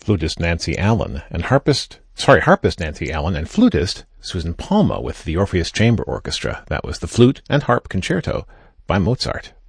flutist Nancy Allen, and harpist Nancy Allen, and flutist Susan Palma with the Orpheus Chamber Orchestra. That was the Flute and Harp Concerto by Mozart.